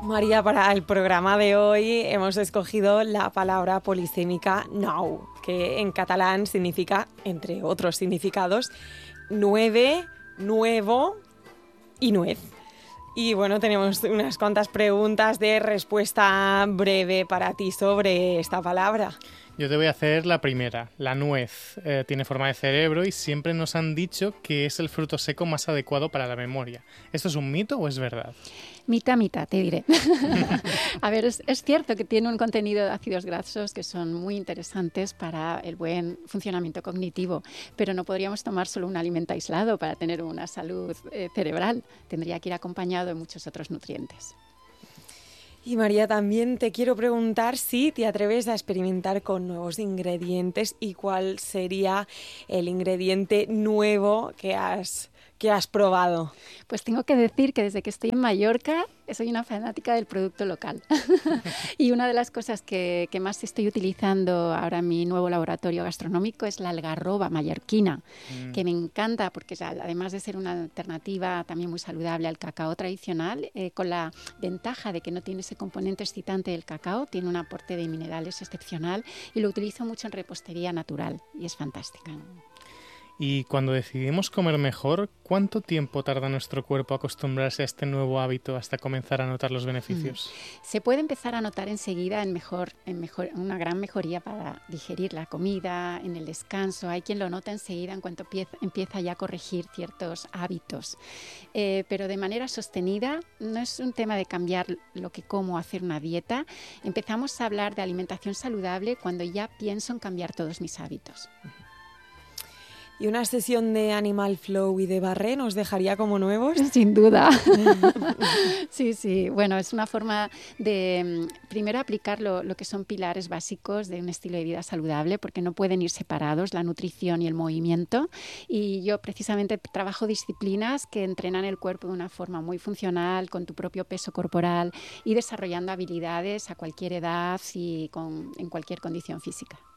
María, para el programa de hoy hemos escogido la palabra polisémica nou, que en catalán significa, entre otros significados, 9, nuevo y nuez. Y bueno, tenemos unas cuantas preguntas de respuesta breve para ti sobre esta palabra. Yo te voy a hacer la primera. La nuez tiene forma de cerebro y siempre nos han dicho que es el fruto seco más adecuado para la memoria. ¿Esto es un mito o es verdad? Mitad, mitad, te diré. A ver, es cierto que tiene un contenido de ácidos grasos que son muy interesantes para el buen funcionamiento cognitivo, pero no podríamos tomar solo un alimento aislado para tener una salud cerebral. Tendría que ir acompañado de muchos otros nutrientes. Y María, también te quiero preguntar si te atreves a experimentar con nuevos ingredientes y cuál sería el ingrediente nuevo que has probado. Pues tengo que decir que desde que estoy en Mallorca soy una fanática del producto local. Y una de las cosas que más estoy utilizando ahora en mi nuevo laboratorio gastronómico es la algarroba mallorquina, que me encanta porque además de ser una alternativa también muy saludable al cacao tradicional, con la ventaja de que no tiene ese componente excitante del cacao, tiene un aporte de minerales excepcional y lo utilizo mucho en repostería natural y es fantástica. Y cuando decidimos comer mejor, ¿cuánto tiempo tarda nuestro cuerpo a acostumbrarse a este nuevo hábito hasta comenzar a notar los beneficios? Se puede empezar a notar enseguida en una gran mejoría para digerir la comida, en el descanso. Hay quien lo nota enseguida en cuanto empieza ya a corregir ciertos hábitos. Pero de manera sostenida, no es un tema de cambiar lo que como, hacer una dieta. Empezamos a hablar de alimentación saludable cuando ya pienso en cambiar todos mis hábitos. ¿Y una sesión de Animal Flow y de barré nos dejaría como nuevos? Sin duda. Sí. Bueno, es una forma de, primero, aplicar lo que son pilares básicos de un estilo de vida saludable, porque no pueden ir separados, la nutrición y el movimiento. Y yo precisamente trabajo disciplinas que entrenan el cuerpo de una forma muy funcional, con tu propio peso corporal y desarrollando habilidades a cualquier edad y en cualquier condición física.